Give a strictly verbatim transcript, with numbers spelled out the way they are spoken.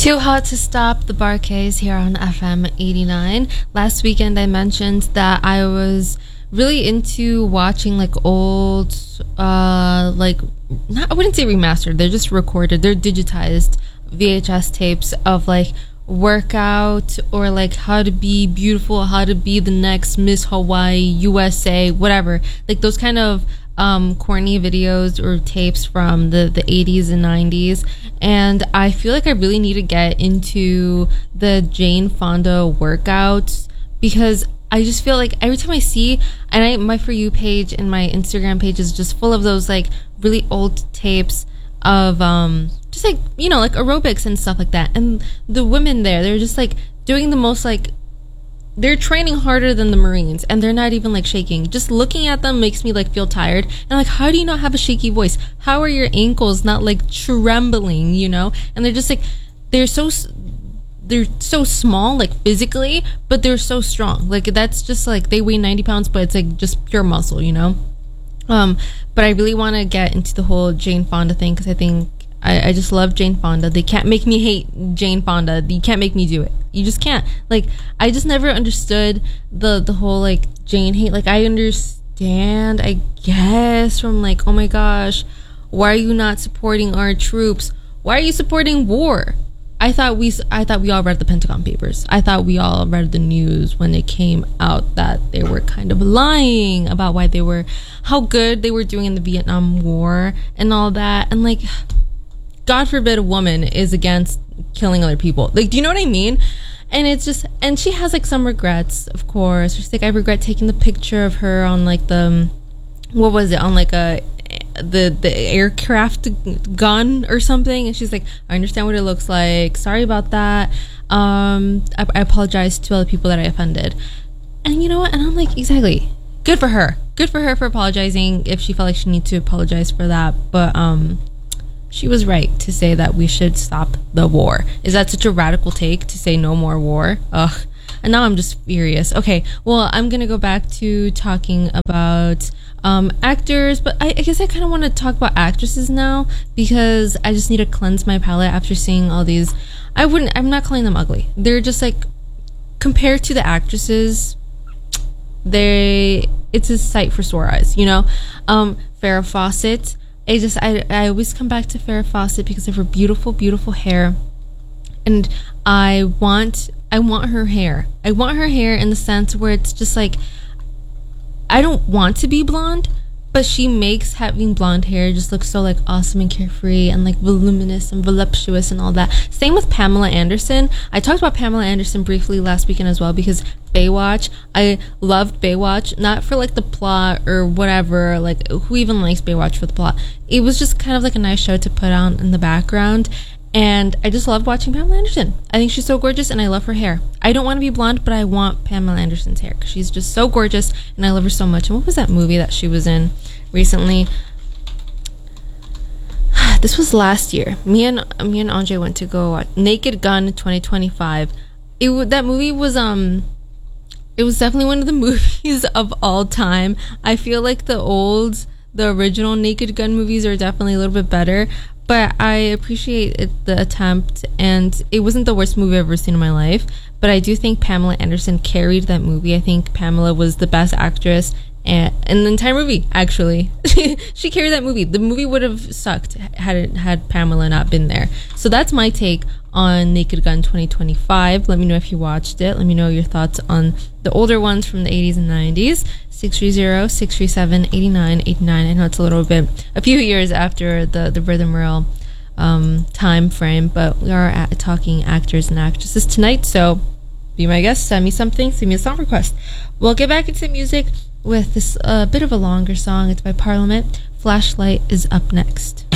Too hot to stop, the Bar-Kays here on F M eighty-nine. Last weekend I mentioned that I was really into watching like old, uh, like, not, I wouldn't say remastered, they're just recorded, they're digitized V H S tapes of like workout or like how to be beautiful, how to be the next Miss Hawaii, U S A, whatever. Like those kind of um, corny videos or tapes from the, the eighties and nineties. And I feel like I really need to get into the Jane Fonda workouts because I just feel like every time I see, and I, my For You page and my Instagram page is just full of those like really old tapes of um just like, you know, like aerobics and stuff like that. And the women there, they're just like doing the most, like, they're training harder than the Marines and they're not even like shaking. Just looking at them makes me like feel tired. And like, how do you not have a shaky voice? How are your ankles not like trembling, you know? And they're just like, they're so they're so small, like physically, but they're so strong. Like that's just like, they weigh ninety pounds, but it's like just pure muscle, you know? Um, but I really want to get into the whole Jane Fonda thing because I think I, I just love Jane Fonda. They can't make me hate Jane Fonda. You can't make me do it. You just can't. Like, I just never understood the the whole like Jane hate. Like, I understand, I guess, from like, oh my gosh, why are you not supporting our troops? Why are you supporting war? I thought we I thought we all read the Pentagon Papers. I thought we all read the news when it came out that they were kind of lying about why they were, how good they were doing in the Vietnam War and all that. And like, God forbid a woman is against killing other people. Like, do you know what I mean? And it's just, and she has like some regrets, of course. She's like, I regret taking the picture of her on like the, what was it, on like a, the the aircraft gun or something. And she's like, I understand what it looks like. Sorry about that. Um, I, I apologize to all the people that I offended. And you know what? And I'm like, exactly. Good for her. Good for her for apologizing if she felt like she needed to apologize for that. But, um... she was right to say that we should stop the war. Is that such a radical take to say no more war? Ugh. And now I'm just furious. Okay, well, I'm going to go back to talking about um, actors, but I, I guess I kind of want to talk about actresses now because I just need to cleanse my palate after seeing all these. I wouldn't, I'm not calling them ugly. They're just like, compared to the actresses, they, it's a sight for sore eyes, you know? Um, Farrah Fawcett. I just, I, I always come back to Farrah Fawcett because of her beautiful, beautiful hair. And I want, I want her hair. I want her hair in the sense where it's just like, I don't want to be blonde, but she makes having blonde hair just look so like awesome and carefree and like voluminous and voluptuous and all that. Same with Pamela Anderson. I talked about Pamela Anderson briefly last weekend as well because Baywatch, I loved Baywatch, not for like the plot or whatever, like who even likes Baywatch for the plot. It was just kind of like a nice show to put on in the background. And I just loved watching Pamela Anderson. I think she's so gorgeous and I love her hair. I don't want to be blonde, but I want Pamela Anderson's hair because she's just so gorgeous and I love her so much. And what was that movie that she was in recently? This was last year. Me and me and Andre went to go watch Naked Gun twenty twenty-five. It that movie was um it was definitely one of the movies of all time. I feel like the old the original Naked Gun movies are definitely a little bit better. But I appreciate it, the attempt, and it wasn't the worst movie I've ever seen in my life. But I do think Pamela Anderson carried that movie. I think Pamela was the best actress and in the entire movie, actually. She carried that movie. The movie would have sucked had it had Pamela not been there. So that's my take on Naked Gun twenty twenty-five. Let me know if you watched it. Let me know your thoughts on the older ones from the eighties and nineties. six three zero, six three seven, eight nine eight nine. I know it's a little bit, a few years after the, the Rhythm Rail um, time frame, but we are at, talking actors and actresses tonight, so be my guest, send me something, send me a song request. We'll get back into music with this uh, bit of a longer song. It's by Parliament. Flashlight is up next.